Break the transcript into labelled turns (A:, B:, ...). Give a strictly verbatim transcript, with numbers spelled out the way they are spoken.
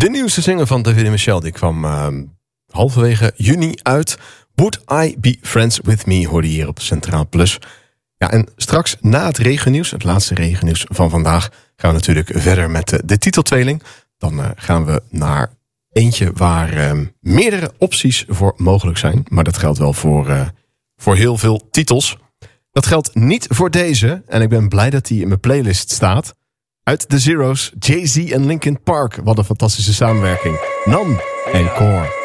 A: De nieuwste single van David en Michelle, die kwam uh, halverwege juni uit. Would I Be Friends With Me, hoorde je hier op Centraal Plus. Ja, en straks na het regennieuws, het laatste regennieuws van vandaag, gaan we natuurlijk verder met de, de titeltweeling. Dan uh, gaan we naar eentje waar uh, meerdere opties voor mogelijk zijn. Maar dat geldt wel voor, uh, voor heel veel titels. Dat geldt niet voor deze. En ik ben blij dat die in mijn playlist staat. Uit The Zeros, Jay-Z en Linkin Park. Wat een fantastische samenwerking. Nam en Core.